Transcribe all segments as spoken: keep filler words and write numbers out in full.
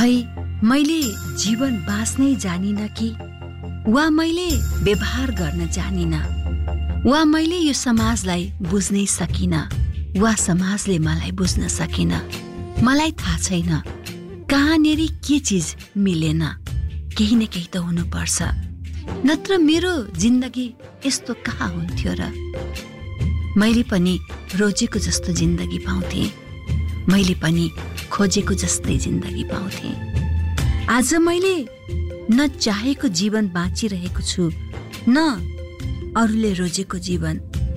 खै मैले जीवन बाँच्नै जानिन कि, वा मैले व्यवहार गर्न जानिन, वा मैले यो समाजलाई बुझ्नै सकिन, वा समाजले मलाई बुझ्न सकिन। मलाई थाहा छैन कहाँनेरि के चिज मिलेन, केही न केही त हुनुपर्छ, नत्र मेरो जिन्दगी यस्तो कहाँ हुन्थ्यो र। मैले पनि रोजेको जस्तो जिन्दगी पाउँथे, मैले पनि खोजेको जस्तै जिन्दगी पाउँथे। आज मैले न चाहेको जीवन बाँचिरहेको छु, न अरूले रोजेको जीवन।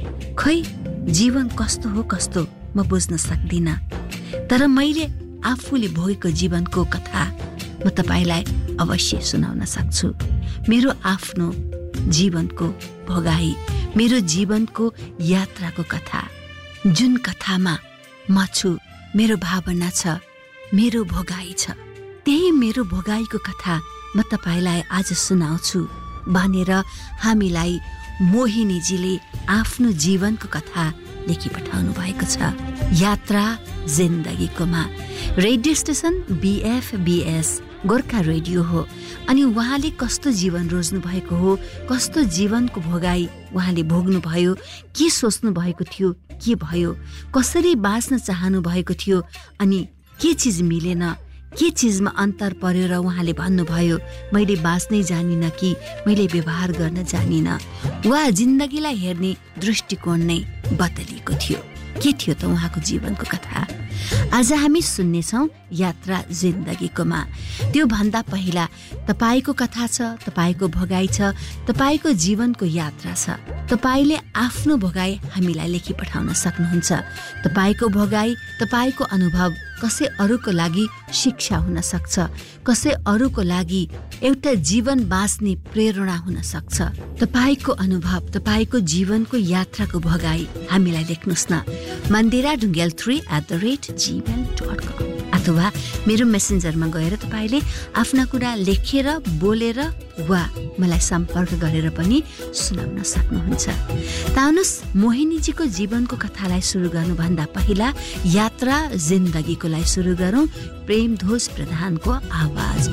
खै जीवन कस्तो हो कस्तो म बुझ्न सक्दिन, तर मैले आफूले भोगेको जीवनको कथा म तपाईलाई अवश्य सुनाउन सक्छु। मेरो आफ्नो जीवनको भोगाई, मेरो जीवनको यात्राको कथा, जुन कथामा म छु, मेरो भावना छ, मेरो भोगाई छ, त्यही मेरो भोगाईको कथा म तपाईलाई आज सुनाउँछु भनेर हामीलाई मोहिनीजीले आफ्नो जीवनको कथा लेखी पठाउनु भएको छ। यात्रा जिन्दगीकोमा रेडियो स्टेशन बीएफबीएस गोर्खा रेडियो हो। अनि उहाँले कस्तो जीवन रोज्नु भएको हो, कस्तो जीवनको भोगाई उहाँले भोग्नु भयो, के सोच्नु भएको थियो, के भयो, कसरी बाँच्न चाहनु भएको थियो, अनि के चिज मिलेन, के चिजमा अन्तर पर्यो र उहाँले भन्नुभयो मैले बाँच्नै जानिन कि, मैले व्यवहार गर्न जानिन, वा जिन्दगीलाई हेर्ने दृष्टिकोण नै बदलिएको थियो। के थियो त उहाँको जीवनको कथा? आज हामी सुन्नेछौँ यात्रा जिन्दगीकोमा। त्यो भन्दा पहिला तपाईको कथा छ, तपाईको भोगाई छ, तपाईको जीवनको यात्रा छ। तपाईले आफ्नो भोगाई हामीलाई लेखी पठाउन सक्नुहुन्छ। तपाईको भोगाई, तपाईको अनुभव कसै अरूको लागि शिक्षा हुन सक्छ, कसै अरूको लागि एउटा जीवन बाँच्ने प्रेरणा हुन सक्छ। तपाईको अनुभव, तपाईको जीवनको यात्राको भोगाई हामीलाई लेख्नुहोस् न Mandira Dhungel three at the rate Gmail dot कम, अथवा मेरो मेसेन्जरमा गएर तपाईँले आफ्ना कुरा लेखेर, बोलेर वा मलाई सम्पर्क गरेर पनि सुनाउन सक्नुहुन्छ। त आउनुहोस् मोहिनीजीको जीवनको कथालाई सुरु गर्नुभन्दा पहिला यात्रा जिन्दगीकोलाई सुरु गरौँ प्रेमध्वज प्रधानको आवाज।